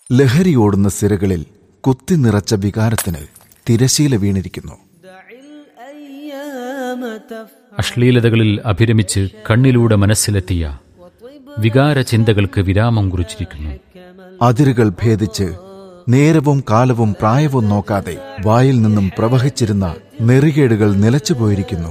ലഹരിയോടുന്ന സിരകളിൽ കുത്തി നിറച്ച വികാരത്തിന് തിരശീല വീണിരിക്കുന്നു. അശ്ലീലതകളിൽ അഭിരമിച്ച് കണ്ണിലൂടെ മനസ്സിലെത്തിയ വികാര ചിന്തകൾക്ക് വിരാമം കുറിച്ചിരിക്കുന്നു. അതിരുകൾ ഭേദിച്ച് നേരവും കാലവും പ്രായവും നോക്കാതെ വായിൽ നിന്നും പ്രവഹിച്ചിരുന്ന നെറികേടുകൾ നിലച്ചുപോയിരിക്കുന്നു.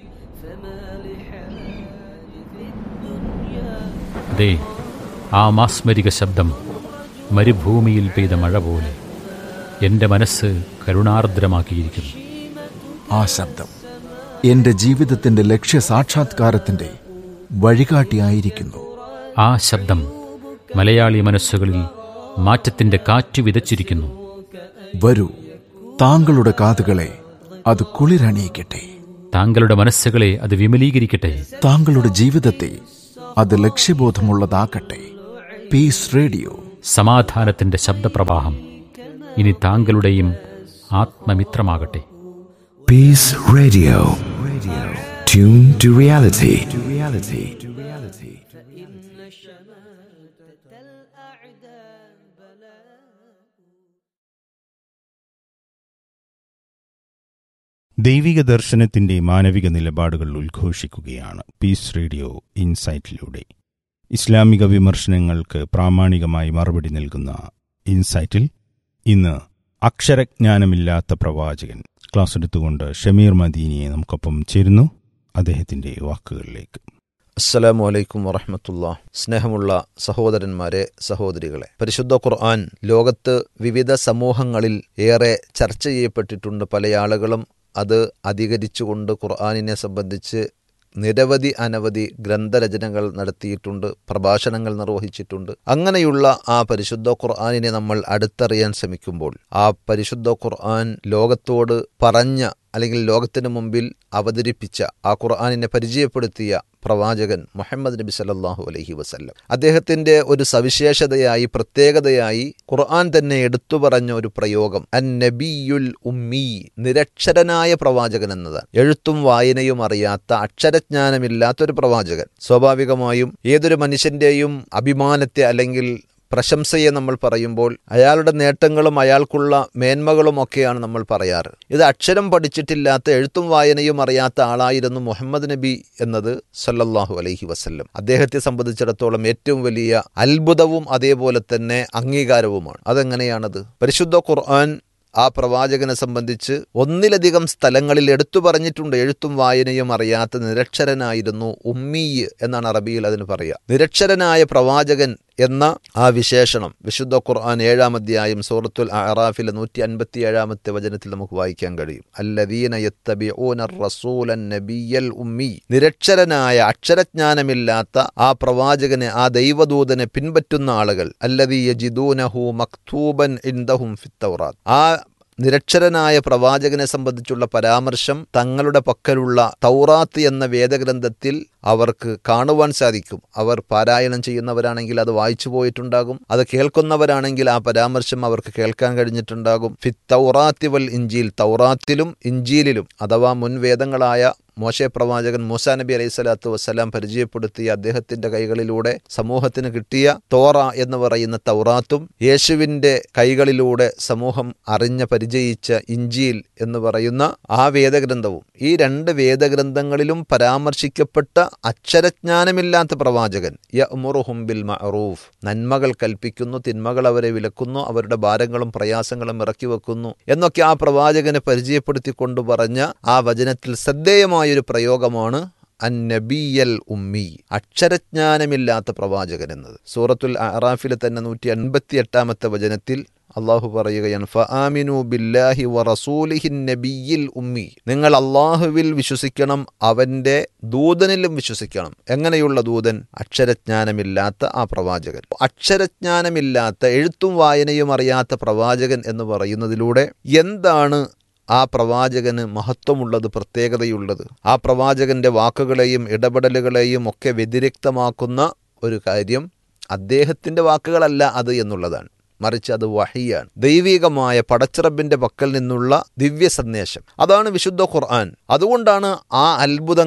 അതെ, ആ മാസ്മരിക ശബ്ദം മരുഭൂമിയിൽ പെയ്ത മഴ പോലെ എൻ്റെ മനസ്സ് കരുണാർദ്രമാക്കിയിരിക്കുന്നു. ആ ശബ്ദം എന്റെ ജീവിതത്തിന്റെ ലക്ഷ്യസാക്ഷാത്കാരത്തിന്റെ വഴികാട്ടിയായിരിക്കുന്നു. ആ ശബ്ദം മലയാളി മനസ്സുകളിൽ മാറ്റത്തിന്റെ കാറ്റ് വിതച്ചിരിക്കുന്നു. വരൂ, താങ്കളുടെ കാതുകളെ അത് കുളിരണിയിക്കട്ടെ, താങ്കളുടെ മനസ്സുകളെ അത് വിമലീകരിക്കട്ടെ, താങ്കളുടെ ജീവിതത്തെ അത് ലക്ഷ്യബോധമുള്ളതാക്കട്ടെ. പീസ് റേഡിയോ, സമാധാനത്തിന്റെ ശബ്ദപ്രവാഹം ഇനി താങ്കളുടെയും ആത്മമിത്രമാകട്ടെ. Peace Radio. Tune to reality. ദൈവിക ദർശനത്തിന്റെ മാനവിക നിലപാടുകൾ ഉദ്ഘോഷിക്കുകയാണ് പീസ് റേഡിയോ ഇൻസൈറ്റിലൂടെ. ഇസ്ലാമിക വിമർശനങ്ങൾക്ക് പ്രാമാണികമായി മറുപടി നൽകുന്ന ഇൻസൈറ്റിൽ ഇന്ന് അക്ഷരജ്ഞാനമില്ലാത്ത പ്രവാചകൻ ക്ലാസ് എടുത്തുകൊണ്ട് ഷമീർ മദീനിയെ നമുക്കൊപ്പം ചേരുന്നു. അദ്ദേഹത്തിന്റെ വാക്കുകളിലേക്ക്. അസ്സലാമു അലൈക്കും വറഹ്മത്തുള്ളാഹി. സ്നേഹമുള്ള സഹോദരന്മാരെ, സഹോദരികളെ, പരിശുദ്ധ ഖുർആൻ ലോകത്ത് വിവിധ സമൂഹങ്ങളിൽ ഏറെ ചർച്ച ചെയ്യപ്പെട്ടിട്ടുണ്ട്. പല ആളുകളും അത് അധികരിച്ചുകൊണ്ട് ഖുർആനിനെ സംബന്ധിച്ച് നിരവധി അനവധി ഗ്രന്ഥരചനകൾ നടത്തിയിട്ടുണ്ട്, പ്രഭാഷണങ്ങൾ നിർവഹിച്ചിട്ടുണ്ട്. അങ്ങനെയുള്ള ആ പരിശുദ്ധ ഖുർആനിനെ നമ്മൾ അടുത്തറിയാൻ ശ്രമിക്കുമ്പോൾ ആ പരിശുദ്ധ ഖുർആൻ ലോകത്തോട് പറഞ്ഞ അല്ലെങ്കിൽ ലോകത്തിന് മുമ്പിൽ അവതരിപ്പിച്ച ആ ഖുർആനിനെ പരിചയപ്പെടുത്തിയ പ്രവാചകൻ മുഹമ്മദ് നബി സല്ലല്ലാഹു അലൈഹി വസല്ലം, അദ്ദേഹത്തിന്റെ ഒരു സവിശേഷതയായി, പ്രത്യേകതയായി ഖുർആൻ തന്നെ എടുത്തു പറഞ്ഞ ഒരു പ്രയോഗം അൻ നബിയുൽ ഉമ്മി, നിരക്ഷരനായ പ്രവാചകൻ എന്നതാണ്. എഴുത്തും വായനയും അറിയാത്ത, അക്ഷരജ്ഞാനമില്ലാത്തൊരു പ്രവാചകൻ. സ്വാഭാവികമായും ഏതൊരു മനുഷ്യന്റെയും അഭിമാനത്തെ അല്ലെങ്കിൽ പ്രശംസയെ നമ്മൾ പറയുമ്പോൾ അയാളുടെ നേട്ടങ്ങളും അയാൾക്കുള്ള മേന്മകളും ഒക്കെയാണ് നമ്മൾ പറയാറ്. ഇത് അക്ഷരം പഠിച്ചിട്ടില്ലാത്ത, എഴുത്തും വായനയും അറിയാത്ത ആളായിരുന്നു മുഹമ്മദ് നബി എന്നത് സല്ലല്ലാഹു അലൈഹി വസല്ലം. അദ്ദേഹത്തെ സംബന്ധിച്ചിടത്തോളം ഏറ്റവും വലിയ അത്ഭുതവും അതേപോലെ തന്നെ അംഗീകാരവുമാണ്. അതെങ്ങനെയാണത്? പരിശുദ്ധ ഖുർആൻ ആ പ്രവാചകനെ സംബന്ധിച്ച് ഒന്നിലധികം സ്ഥലങ്ങളിൽ എടുത്തു പറഞ്ഞിട്ടുണ്ട്. എഴുത്തും വായനയും അറിയാത്ത നിരക്ഷരനായിരുന്നു, ഉമ്മീ എന്നാണ് അറബിയിൽ അതിന് പറയുക. നിരക്ഷരനായ പ്രവാചകൻ എന്ന ആ വിശേഷണം വിശുദ്ധ ഖുർആൻ 7-ാം അധ്യായം സൂറത്തുൽ അഅറാഫിലെ 157-ാമത്തെ വചനത്തിൽ നമുക്ക് വായിക്കാൻ കഴിയും. അല്ലദീന യത്തബിഊന റസൂലൻ നബിയൽ ഉമ്മി, നിരക്ഷരനായ, അക്ഷരജ്ഞാനമില്ലാത്ത ആ പ്രവാചകനെ, ആ ദൈവദൂതനെ പിൻപറ്റുന്ന ആളുകൾ. അല്ലദീ യജിദൂനഹു മക്തൂബൻ ഇൻദഹും ഫിത്തൗറാത്ത്, ആ നിരക്ഷരനായ പ്രവാചകനെ സംബന്ധിച്ചുള്ള പരാമർശം തങ്ങളുടെ പക്കലുള്ള തൗറാത്ത് എന്ന വേദഗ്രന്ഥത്തിൽ അവർക്ക് കാണുവാൻ സാധിക്കും. അവർ പാരായണം ചെയ്യുന്നവരാണെങ്കിൽ അത് വായിച്ചു പോയിട്ടുണ്ടാകും. അത് കേൾക്കുന്നവരാണെങ്കിൽ ആ പരാമർശം അവർക്ക് കേൾക്കാൻ കഴിഞ്ഞിട്ടുണ്ടാകും. ഫിത്തൗറാത്തി വൽ ഇഞ്ചീൽ, തൗറാത്തിലും ഇഞ്ചീലിലും അഥവാ മുൻവേദങ്ങളായ മോശെ പ്രവാചകൻ മൂസാ നബി അലൈഹി സ്വലാത്തു വസ്സലാം പരിചയപ്പെടുത്തിയ അദ്ദേഹത്തിന്റെ കൈകളിലൂടെ സമൂഹത്തിന് കിട്ടിയ തോറ എന്ന് പറയുന്ന തൗറാത്തും യേശുവിന്റെ കൈകളിലൂടെ സമൂഹം പരിചയിച്ച ഇഞ്ചീൽ എന്ന് പറയുന്ന ആ വേദഗ്രന്ഥവും, ഈ രണ്ട് വേദഗ്രന്ഥങ്ങളിലും പരാമർശിക്കപ്പെട്ട അക്ഷരജ്ഞാനമില്ലാത്ത പ്രവാചകൻ യഅ്മുറുഹും ബിൽ മഅറൂഫ്, നന്മകൾ കൽപ്പിക്കുന്നു, തിന്മകൾ അവരെ വിലക്കുന്നു, അവരുടെ ഭാരങ്ങളും പ്രയാസങ്ങളും ഇറക്കി വെക്കുന്നു എന്നൊക്കെ ആ പ്രവാചകനെ പരിചയപ്പെടുത്തിക്കൊണ്ട് പറഞ്ഞ ആ വചനത്തിൽ ശ്രദ്ധേയമായ ഒരു പ്രയോഗമാണ് അൻ നബിയൽ ഉമ്മി, അക്ഷരജ്ഞാനമില്ലാത്ത പ്രവാചകൻ എന്നത്. സൂറത്തുൽ അഅറാഫിലെ തന്നെ 158-ാമത്തെ വചനത്തിൽ അള്ളാഹു പറയുകയാണ്, ഫആമിനു ബില്ലാഹി വറസൂലിഹി നബിയിൽ ഉമ്മി, നിങ്ങൾ അള്ളാഹുവിൽ വിശ്വസിക്കണം, അവന്റെ ദൂതനിലും വിശ്വസിക്കണം. എങ്ങനെയുള്ള ദൂതൻ? അക്ഷരജ്ഞാനമില്ലാത്ത ആ പ്രവാചകൻ. അക്ഷരജ്ഞാനമില്ലാത്ത, എഴുത്തും വായനയും അറിയാത്ത പ്രവാചകൻ എന്ന് പറയുന്നതിലൂടെ എന്താണ് ആ പ്രവാചകന് മഹത്വമുള്ളത്, പ്രത്യേകതയുള്ളത്? ആ പ്രവാചകന്റെ വാക്കുകളെയും ഇടപെടലുകളെയും ഒക്കെ വ്യതിരിക്തമാക്കുന്ന ഒരു കാര്യം അദ്ദേഹത്തിന്റെ വാക്കുകളല്ല അത് എന്നുള്ളതാണ്. മറിച്ച് അത് വഹിയാണ്, ദൈവികമായ പടച്ചിറബിന്റെ പക്കൽ നിന്നുള്ള ദിവ്യ സന്ദേശം. അതാണ് വിശുദ്ധ ഖുർആൻ. അതുകൊണ്ടാണ് ആ അത്ഭുതങ്ങൾ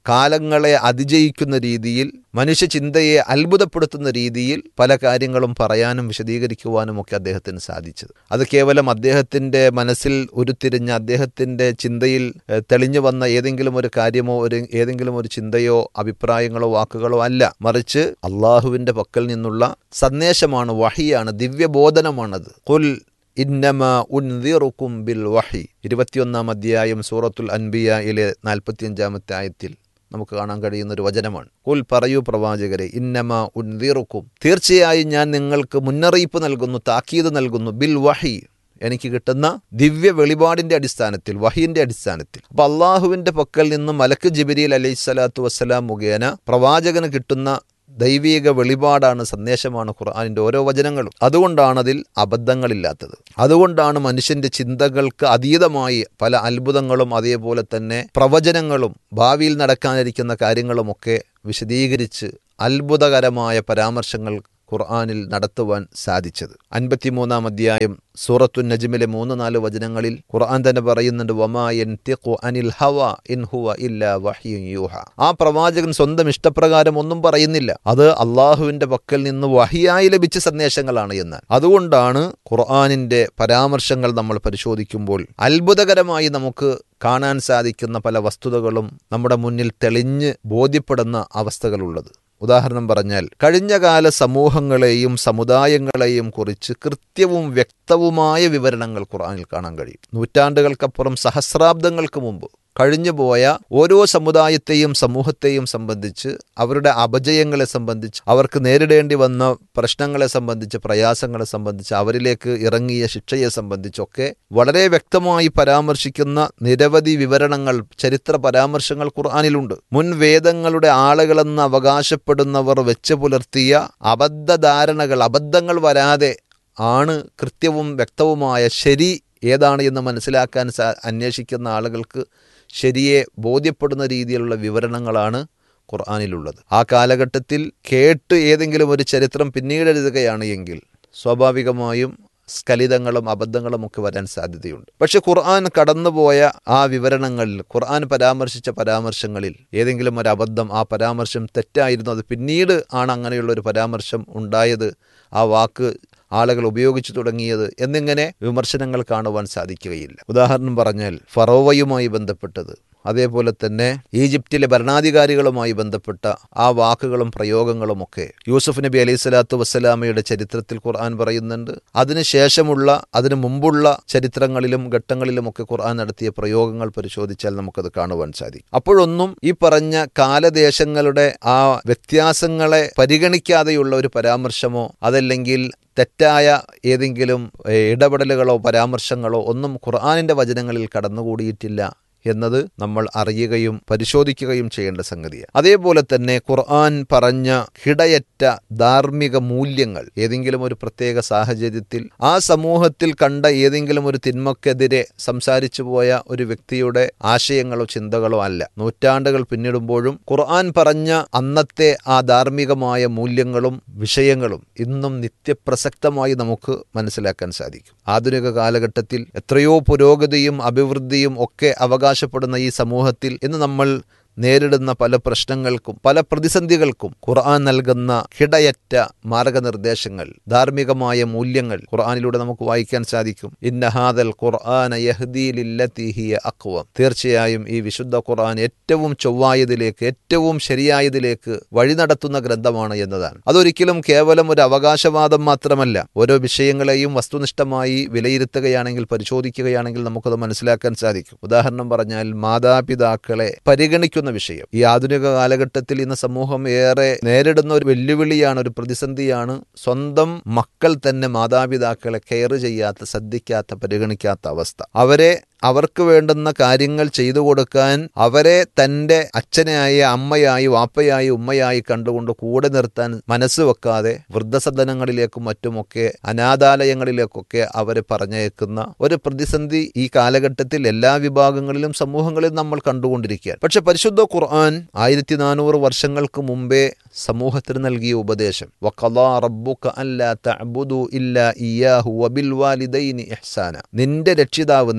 കാലങ്ങളെ അതിജയിക്കുന്ന രീതിയിൽ, മനുഷ്യചിന്തയെ അത്ഭുതപ്പെടുത്തുന്ന രീതിയിൽ പല കാര്യങ്ങളും പറയാനും വിശദീകരിക്കുവാനും ഒക്കെ അദ്ദേഹത്തിന് സാധിച്ചത്. അത് കേവലം അദ്ദേഹത്തിൻ്റെ മനസ്സിൽ ഉരുത്തിരിഞ്ഞ, അദ്ദേഹത്തിൻ്റെ ചിന്തയിൽ തെളിഞ്ഞു വന്ന ഏതെങ്കിലും ഒരു കാര്യമോ ഏതെങ്കിലും ഒരു ചിന്തയോ അഭിപ്രായങ്ങളോ വാക്കുകളോ അല്ല, മറിച്ച് അള്ളാഹുവിൻ്റെ പക്കൽ നിന്നുള്ള സന്ദേശമാണ്, വഹിയാണ്, ദിവ്യബോധനമാണത്. ഖുൽ ഇന്നമാ ഉൻദിറുക്കും ബിൽ വഹി, 21-ാം അധ്യായം സൂറത്തുൽ അൻബിയയിലെ 45-ാമത്തെ ആയത്തിൽ നമുക്ക് കാണാൻ കഴിയുന്ന ഒരു വചനമാണ്. ഖുൽ, പറയൂ പ്രവാചകരെ, ഇന്നമാ ഉൻദിറുക്കും, തീർച്ചയായും ഞാൻ നിങ്ങൾക്ക് മുന്നറിയിപ്പ് നൽകുന്നു, താക്കീത് നൽകുന്നു, ബിൽ വഹി, എനിക്ക് കിട്ടുന്ന ദിവ്യ വെളിപാടിൻ്റെ അടിസ്ഥാനത്തിൽ, വഹിൻ്റെ അടിസ്ഥാനത്തിൽ. അപ്പോൾ അള്ളാഹുവിൻ്റെ പക്കൽ നിന്ന് മലക്ക് ജിബ്രീൽ അലൈഹിസ്സലാത്തു വസ്സലാം മുഖേന പ്രവാചകന് കിട്ടുന്ന ദൈവിക വെളിപാടാണ്, സന്ദേശമാണ് ഖുർആനിൻ്റെ ഓരോ വചനങ്ങളും. അതുകൊണ്ടാണ് അതിൽ അബദ്ധങ്ങളില്ലാത്തത്. അതുകൊണ്ടാണ് മനുഷ്യൻ്റെ ചിന്തകൾക്ക് അതീതമായി പല അത്ഭുതങ്ങളും അതേപോലെ തന്നെ പ്രവചനങ്ങളും ഭാവിയിൽ നടക്കാനിരിക്കുന്ന കാര്യങ്ങളുമൊക്കെ വിശദീകരിച്ച് അത്ഭുതകരമായ പരാമർശങ്ങൾ ഖുർആനിൽ നടത്തുവാൻ സാധിച്ചത്. 53-ാം അധ്യായം സൂറത്തുൻ നജ്മിലെ 3-4 വചനങ്ങളിൽ ഖുർആൻ തന്നെ പറയുന്നുണ്ട്, വമാ യൻതിഖു അനിൽ ഹവാ ഇൻ ഹുവ ഇല്ലാ വഹ്യുൻ യൂഹ. ആ പ്രവാചകൻ സ്വന്തം ഇഷ്ടപ്രകാരം ഒന്നും പറയുന്നില്ല, അത് അള്ളാഹുവിൻ്റെ പക്കൽ നിന്ന് വഹിയായി ലഭിച്ച സന്ദേശങ്ങളാണ് എന്ന്. അതുകൊണ്ടാണ് ഖുർആനിൻ്റെ പരാമർശങ്ങൾ നമ്മൾ പരിശോധിക്കുമ്പോൾ അത്ഭുതകരമായി നമുക്ക് കാണാൻ സാധിക്കുന്ന പല വസ്തുതകളും നമ്മുടെ മുന്നിൽ തെളിഞ്ഞ് ബോധ്യപ്പെടുന്ന അവസ്ഥകളുള്ളത്. ഉദാഹരണം പറഞ്ഞാൽ, കഴിഞ്ഞകാല സമൂഹങ്ങളെയും സമുദായങ്ങളെയും കുറിച്ച് കൃത്യവും വ്യക്തവുമായ വിവരണങ്ങൾ ഖുർആനിൽ കാണാൻ കഴിയും. നൂറ്റാണ്ടുകൾക്കപ്പുറം, സഹസ്രാബ്ദങ്ങൾക്ക് മുമ്പ് കഴിഞ്ഞുപോയ ഓരോ സമുദായത്തെയും സമൂഹത്തെയും സംബന്ധിച്ച്, അവരുടെ അപജയങ്ങളെ സംബന്ധിച്ച്, അവർക്ക് നേരിടേണ്ടി വന്ന പ്രശ്നങ്ങളെ സംബന്ധിച്ച്, പ്രയാസങ്ങളെ സംബന്ധിച്ച്, അവരിലേക്ക് ഇറങ്ങിയ ശിക്ഷയെ സംബന്ധിച്ചൊക്കെ വളരെ വ്യക്തമായി പരാമർശിക്കുന്ന നിരവധി വിവരണങ്ങൾ, ചരിത്ര പരാമർശങ്ങൾ ഖുർആനിലുണ്ട്. മുൻ വേദങ്ങളുടെ ആളുകളെന്ന് അവകാശപ്പെടുന്നവർ വെച്ച് പുലർത്തിയ അബദ്ധധാരണകൾ, അബദ്ധങ്ങൾ വരാതെ ആണ് കൃത്യവും വ്യക്തവുമായ ശരി ഏതാണ് എന്ന് മനസ്സിലാക്കാൻ അന്വേഷിക്കുന്ന ആളുകൾക്ക് ശരിയെ ബോധ്യപ്പെടുന്ന രീതിയിലുള്ള വിവരണങ്ങളാണ് ഖുർആനിലുള്ളത്. ആ കാലഘട്ടത്തിൽ കേട്ട് ഏതെങ്കിലും ഒരു ചരിത്രം പിന്നീട് എഴുതുകയാണ് എങ്കിൽ സ്വാഭാവികമായും സ്ഖലിതങ്ങളും അബദ്ധങ്ങളും ഒക്കെ വരാൻ സാധ്യതയുണ്ട്. പക്ഷെ ഖുർആൻ കടന്നുപോയ ആ വിവരണങ്ങളിൽ, ഖുർആൻ പരാമർശിച്ച പരാമർശങ്ങളിൽ ഏതെങ്കിലും ഒരു അബദ്ധം, ആ പരാമർശം തെറ്റായിരുന്നു, അത് പിന്നീട് ആണ് അങ്ങനെയുള്ള ഒരു പരാമർശം ഉണ്ടായത്, ആ വാക്ക് ആളുകൾ ഉപയോഗിച്ചു തുടങ്ങിയത് എന്നിങ്ങനെ വിമർശനങ്ങൾ കാണുവാൻ സാധിക്കുകയില്ല. ഉദാഹരണം പറഞ്ഞാൽ, ഫറോവയുമായി ബന്ധപ്പെട്ടത്, അതേപോലെ തന്നെ ഈജിപ്തിലെ ഭരണാധികാരികളുമായി ബന്ധപ്പെട്ട ആ വാക്കുകളും പ്രയോഗങ്ങളുമൊക്കെ യൂസുഫ് നബി അലൈഹി സ്വലാത്തു വസ്സലാമയുടെ ചരിത്രത്തിൽ ഖുർആൻ പറയുന്നുണ്ട്. അതിനുശേഷമുള്ള, അതിനു മുമ്പുള്ള ചരിത്രങ്ങളിലും ഘട്ടങ്ങളിലുമൊക്കെ ഖുർആൻ നടത്തിയ പ്രയോഗങ്ങൾ പരിശോധിച്ചാൽ നമുക്കത് കാണുവാൻ സാധിക്കും. അപ്പോഴൊന്നും ഈ പറഞ്ഞ കാലദേശങ്ങളുടെ ആ വ്യത്യാസങ്ങളെ പരിഗണിക്കാതെയുള്ള ഒരു പരാമർശമോ അതല്ലെങ്കിൽ തെറ്റായ ഏതെങ്കിലും ഇടപെടലുകളോ പരാമർശങ്ങളോ ഒന്നും ഖുർആനിൻ്റെ വചനങ്ങളിൽ കടന്നുകൂടിയിട്ടില്ല എന്നത് നമ്മൾ അറിയുകയും പരിശോധിക്കുകയും ചെയ്യേണ്ട സംഗതിയാണ്. അതേപോലെ തന്നെ ഖുർആൻ പറഞ്ഞ കിടയറ്റ ധാർമ്മിക മൂല്യങ്ങൾ ഏതെങ്കിലും ഒരു പ്രത്യേക സാഹചര്യത്തിൽ ആ സമൂഹത്തിൽ കണ്ട ഏതെങ്കിലും ഒരു തിന്മക്കെതിരെ സംസാരിച്ചു പോയ ഒരു വ്യക്തിയുടെ ആശയങ്ങളോ ചിന്തകളോ അല്ല. നൂറ്റാണ്ടുകൾ പിന്നിടുമ്പോഴും ഖുർആൻ പറഞ്ഞ അന്നത്തെ ആ ധാർമ്മികമായ മൂല്യങ്ങളും വിഷയങ്ങളും ഇന്നും നിത്യപ്രസക്തമായി നമുക്ക് മനസ്സിലാക്കാൻ സാധിക്കും. ആധുനിക കാലഘട്ടത്തിൽ എത്രയോ പുരോഗതിയും അഭിവൃദ്ധിയും ഒക്കെ അവകാശപ്പെടുന്ന ഈ സമൂഹത്തിൽ ഇന്ന് നമ്മൾ നേരിടുന്ന പല പ്രശ്നങ്ങൾക്കും പല പ്രതിസന്ധികൾക്കും ഖുർആൻ നൽകുന്ന കിടയറ്റ മാർഗനിർദ്ദേശങ്ങൾ, ധാർമ്മികമായ മൂല്യങ്ങൾ ഖുർആനിലൂടെ നമുക്ക് വായിക്കാൻ സാധിക്കും. ഇന്ന ഹാദൽ ഖുർആന യഹ്ദീ ലില്ലതീ ഹിയ അഖ്വം. തീർച്ചയായും ഈ വിശുദ്ധ ഖുർആൻ ഏറ്റവും ചൊവ്വായതിലേക്ക്, ഏറ്റവും ശരിയായതിലേക്ക് വഴി നടത്തുന്ന ഗ്രന്ഥമാണ് എന്നതാണ്. അതൊരിക്കലും കേവലം ഒരു അവകാശവാദം മാത്രമല്ല. ഓരോ വിഷയങ്ങളെയും വസ്തുനിഷ്ഠമായി വിലയിരുത്തുകയാണെങ്കിൽ, പരിശോധിക്കുകയാണെങ്കിൽ നമുക്കത് മനസ്സിലാക്കാൻ സാധിക്കും. ഉദാഹരണം പറഞ്ഞാൽ, മാതാപിതാക്കളെ പരിഗണിക്കുന്ന വിഷയം ഈ ആധുനിക കാലഘട്ടത്തിൽ ഇന്ന് സമൂഹം ഏറെ നേരിടുന്ന ഒരു വെല്ലുവിളിയാണ്, ഒരു പ്രതിസന്ധിയാണ്. സ്വന്തം മക്കൾ തന്നെ മാതാപിതാക്കളെ കെയർ ചെയ്യാത്ത, ശ്രദ്ധിക്കാത്ത, പരിഗണിക്കാത്ത അവസ്ഥ. അവർക്ക് വേണ്ടുന്ന കാര്യങ്ങൾ ചെയ്തു കൊടുക്കാൻ അവരെ തൻ്റെ അച്ഛനായി, അമ്മയായി, വാപ്പയായി, ഉമ്മയായി കണ്ടുകൊണ്ട് കൂടെ നിർത്താൻ മനസ്സ് വെക്കാതെ വൃദ്ധസദനങ്ങളിലേക്കും മറ്റുമൊക്കെ അനാഥാലയങ്ങളിലേക്കൊക്കെ അവരെ പറഞ്ഞയക്കുന്ന ഒരു പ്രതിസന്ധി ഈ കാലഘട്ടത്തിൽ എല്ലാ വിഭാഗങ്ങളിലും സമൂഹങ്ങളിലും നമ്മൾ കണ്ടുകൊണ്ടിരിക്കുകയാണ്. പക്ഷെ പരിശുദ്ധ ഖുർആൻ 1400 വർഷങ്ങൾക്ക് മുമ്പേ സമൂഹത്തിന് നൽകിയ ഉപദേശം, വഖളാ റബ്ബുക അല്ലാ തഅബുദു ഇല്ലാ ഇയ്യാഹു വബിൽ വാലിദൈനി ഇഹ്സാന. നിന്റെ രക്ഷിതാവ്, നിന്നെ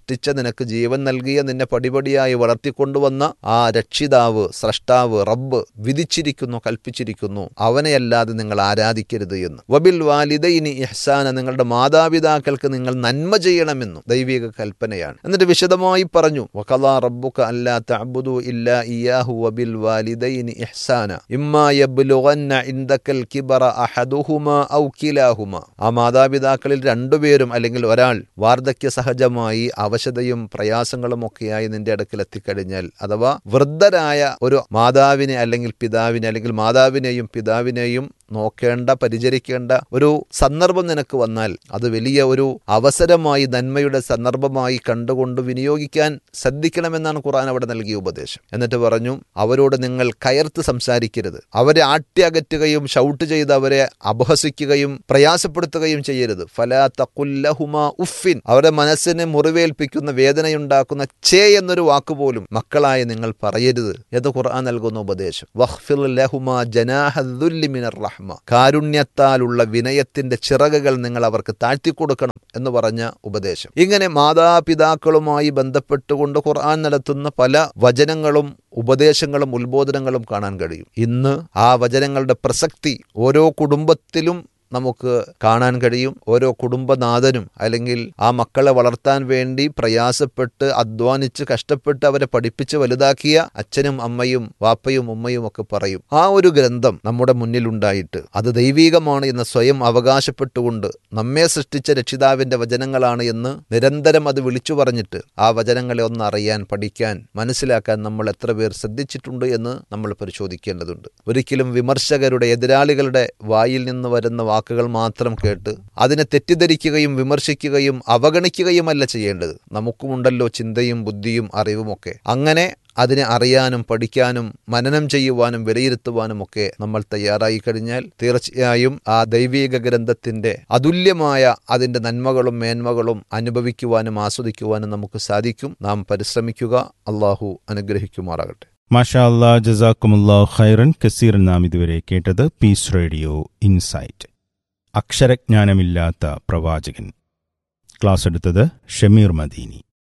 സൃഷ്ടിച്ച, നിനക്ക് ജീവൻ നൽകിയ, നിന്നെ പടിപടിയായി വളർത്തിക്കൊണ്ടുവന്ന ആ രക്ഷിതാവ്, സ്രഷ്ടാവ്, റബ്ബ് വിധിച്ചിരിക്കുന്നു, കൽപ്പിച്ചിരിക്കുന്നു, അവനെയല്ലാതെ നിങ്ങൾ ആരാധിക്കരുത് എന്ന്. വബിൽ വാലിദൈനി ഇഹ്സാന, നിങ്ങളുടെ മാതാപിതാക്കൾക്ക് നിങ്ങൾ നന്മ ചെയ്യണമെന്നും ദൈവിക കൽപ്പനയാണ്. എന്നിട്ട് വിശദമായി പറഞ്ഞു, വഖദാ റബ്ബുക അല്ലാ തഅബ്ദു ഇല്ലാ ഇയ്യാഹു വബിൽ വാലിദൈനി ഇഹ്സാന ഇമ്മാ യബ്ലുഗന്ന ഇൻദകൽ കിബറ അഹദുഹുമാ ഔ കിലാഹുമാ. ആ മാതാപിതാക്കളിൽ രണ്ടുപേരും അല്ലെങ്കിൽ ഒരാൾ വാർദ്ധക്യ സഹജമായി അവശതയും പ്രയാസങ്ങളും ഒക്കെയായി നിന്റെ അടുക്കൽ എത്തിക്കഴിഞ്ഞാൽ, അഥവാ വൃദ്ധരായ ഒരു മാതാവിനെ അല്ലെങ്കിൽ പിതാവിനെ അല്ലെങ്കിൽ മാതാവിനെയും പിതാവിനെയും നോക്കേണ്ട, പരിചരിക്കേണ്ട ഒരു സന്ദർഭം നിനക്ക് വന്നാൽ അത് വലിയ ഒരു അവസരമായി, നന്മയുടെ സന്ദർഭമായി കണ്ടുകൊണ്ട് വിനിയോഗിക്കാൻ ശ്രദ്ധിക്കണമെന്നാണ് ഖുർആൻ അവിടെ നൽകിയ ഉപദേശം. എന്നിട്ട് പറഞ്ഞു, അവരോട് നിങ്ങൾ കയർത്ത് സംസാരിക്കരുത്, അവരെ ആട്ടി അകറ്റുകയും ഷൗട്ട് ചെയ്ത് അവരെ അപഹസിക്കുകയും പ്രയാസപ്പെടുത്തുകയും ചെയ്യരുത്. ഫലാ തഖുൽ ലഹുമാ ഉഫിൻ, അവരുടെ മനസ്സിനെ മുറിവേൽപ്പിക്കുന്ന, വേദനയുണ്ടാക്കുന്ന ചേ എന്നൊരു വാക്കുപോലും മക്കളായ നിങ്ങൾ പറയരുത് എന്ന് ഖുർആൻ നൽകുന്ന ഉപദേശം. വഖ്ഫിർ ലഹുമാ ജനാഹദ്ദുല്ലി മിനർ റഹ്മ, കാരുണ്യത്താലുള്ള വിനയത്തിന്റെ ചിറകുകൾ നിങ്ങൾ അവർക്ക് താഴ്ത്തിക്കൊടുക്കണം എന്ന് പറഞ്ഞ ഉപദേശം. ഇങ്ങനെ മാതാപിതാക്കളുമായി ബന്ധപ്പെട്ടുകൊണ്ട് ഖുർആൻ നടത്തുന്ന പല വചനങ്ങളും ഉപദേശങ്ങളും ഉത്ബോധനങ്ങളും കാണാൻ കഴിയും. ഇന്ന് ആ വചനങ്ങളുടെ പ്രസക്തി ഓരോ കുടുംബത്തിലും നമുക്ക് കാണാൻ കഴിയും. ഓരോ കുടുംബനാഥനും അല്ലെങ്കിൽ ആ മക്കളെ വളർത്താൻ വേണ്ടി പ്രയാസപ്പെട്ട് അധ്വാനിച്ച് കഷ്ടപ്പെട്ട് അവരെ പഠിപ്പിച്ച് വലുതാക്കിയ അച്ഛനും അമ്മയും വാപ്പയും ഉമ്മയും ഒക്കെ പറയും, ആ ഒരു ഗ്രന്ഥം നമ്മുടെ മുന്നിലുണ്ടായിട്ട് അത് ദൈവീകമാണ് എന്ന് സ്വയം അവകാശപ്പെട്ടുകൊണ്ട് നമ്മെ സൃഷ്ടിച്ച രക്ഷിതാവിന്റെ വചനങ്ങളാണ് എന്ന് നിരന്തരം അത് വിളിച്ചു പറഞ്ഞിട്ട് ആ വചനങ്ങളെ ഒന്ന് അറിയാൻ, പഠിക്കാൻ, മനസ്സിലാക്കാൻ നമ്മൾ എത്ര പേർ ശ്രദ്ധിച്ചിട്ടുണ്ട് എന്ന് നമ്മൾ പരിശോധിക്കേണ്ടതുണ്ട്. ഒരിക്കലും വിമർശകരുടെ, എതിരാളികളുടെ വായിൽ നിന്ന് വരുന്ന വാക്കുകൾ മാത്രം കേട്ട് അതിനെ തെറ്റിദ്ധരിക്കുകയും വിമർശിക്കുകയും അവഗണിക്കുകയുമല്ല ചെയ്യേണ്ടത്. നമുക്കുമുണ്ടല്ലോ ചിന്തയും ബുദ്ധിയും അറിവുമൊക്കെ. അങ്ങനെ അതിനെ അറിയാനും പഠിക്കാനും മനനം ചെയ്യുവാനും വിലയിരുത്തുവാനും ഒക്കെ നമ്മൾ തയ്യാറായി കഴിഞ്ഞാൽ തീർച്ചയായും ആ ദൈവിക ഗ്രന്ഥത്തിന്റെ അതുല്യമായ അതിന്റെ നന്മകളും മേന്മകളും അനുഭവിക്കുവാനും ആസ്വദിക്കുവാനും നമുക്ക് സാധിക്കും. നാം പരിശ്രമിക്കുക. അള്ളാഹു അനുഗ്രഹിക്കുമാറാകട്ടെ. മാഷാ അല്ലാ, ജസാക്കുമുല്ലാഹു ഖൈറൻ കസീറൻ. നാം ഇതുവരെ കേട്ടത് പീസ് റേഡിയോ ഇൻസൈറ്റ്. അക്ഷരജ്ഞാനമില്ലാത്ത പ്രവാചകൻ. ക്ലാസ് എടുത്തത് ഷമീർ മദീനി.